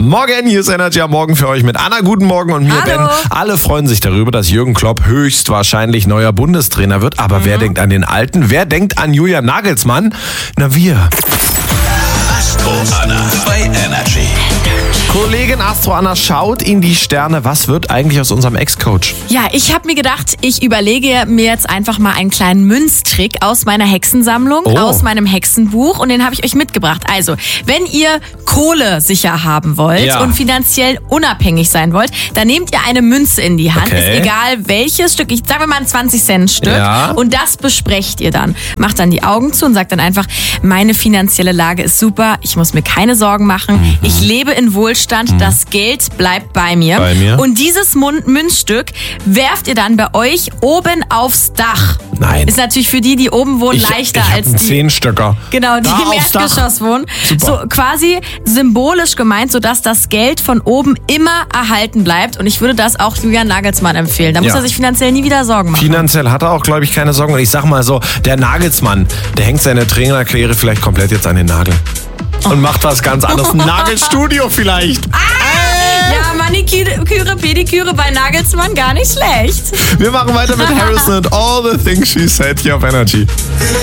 Morgen, hier ist Energy am Morgen für euch mit Anna. Guten Morgen und mir, Ben. Alle freuen sich darüber, dass Jürgen Klopp höchstwahrscheinlich neuer Bundestrainer wird. Aber wer denkt an den Alten? Wer denkt an Julian Nagelsmann? Na, wir. Astro Anna bei Energy. Kollegin Astro Anna schaut in die Sterne. Was wird eigentlich aus unserem Ex-Coach? Ja, ich habe mir gedacht, ich überlege mir jetzt einfach mal einen kleinen Münztrick aus meiner Hexensammlung, aus meinem Hexenbuch, und den habe ich euch mitgebracht. Also, wenn ihr Kohle sicher haben wollt und finanziell unabhängig sein wollt, dann nehmt ihr eine Münze in die Hand. Okay. Ist egal welches Stück, ich sage mal ein 20-Cent-Stück, und das besprecht ihr dann. Macht dann die Augen zu und sagt dann einfach, meine finanzielle Lage ist super, ich muss mir keine Sorgen machen, ich lebe in Wohlstand, das Geld bleibt bei mir. Und dieses Münzstück werft ihr dann bei euch oben aufs Dach. Nein. Ist natürlich für die oben wohnen, leichter als die 10-Stöcker. Genau, die im Erdgeschoss wohnen. Super. So quasi symbolisch gemeint, sodass das Geld von oben immer erhalten bleibt. Und ich würde das auch Julian Nagelsmann empfehlen. Da muss er sich finanziell nie wieder Sorgen machen. Finanziell hat er auch, glaube ich, keine Sorgen. Und ich sag mal so, der Nagelsmann, der hängt seine Trainerkarriere vielleicht komplett jetzt an den Nagel. Und macht was ganz anderes. Ein Nagelstudio vielleicht. Ja, Maniküre, Pediküre bei Nagelsmann, gar nicht schlecht. Wir machen weiter mit Harrison und All the Things She Said hier auf Energy.